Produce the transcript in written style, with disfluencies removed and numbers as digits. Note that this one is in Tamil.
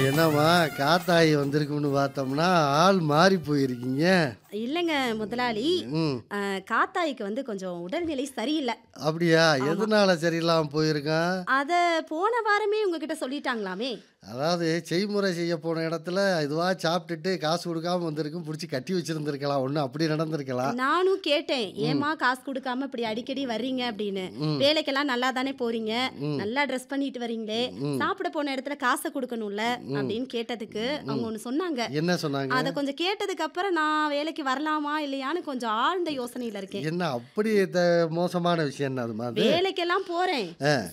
என்னம்மா காத்தாயி வந்திருக்குன்னு பார்த்தோம்னா ஆள் மாறி போயிருக்கீங்க. இல்லைங்க முதலாளி. ம். காத்தாய்க்கு வந்து கொஞ்சம் உடல்நிலை சரியில்லை. அப்படியா? ஆமா. எதனால சரியில்லாம போயிருக்கான்? அத போன வாரமே உங்ககிட்ட சொல்லிட்டாங்களாமே. அதாவது செய்முறை செய்ய போன இடத்துல இதுவா சாப்பிட்டுட்டு காசு கொடுக்காம வந்திருக்கும், பிடிச்சி கட்டி வச்சிருந்திருக்கலாம். ஒன்று அப்படி நடந்திருக்கலாம். நானும் கேட்டேன், ம். ஏம்மா காசு கொடுக்காம இப்படி அடிக்கடி வர்றீங்க அப்படின்னு. ம். வேலைக்கெல்லாம் நல்லா தானே போறீங்க, ம். நல்லா ட்ரெஸ் பண்ணிட்டு வர்றீங்களே, ம். சாப்பிட போன இடத்துல காசை கொடுக்கணும்ல ம். அப்படின்னு கேட்டதுக்கு அவங்க ஒன்று சொன்னாங்க. என்ன சொன்னாங்க? அதை கொஞ்சம் கேட்டதுக்கு அப்புறம் நான் வேலைக்கு வரலாமா இல்லையான்னு கொஞ்சம் ஆழ்ந்த யோசனையில இருக்கேன். என்ன அப்படி மோசமான விஷயம் என்ன அதுமா அது? வேலைக்கெல்லாம் போறேன், ஆ.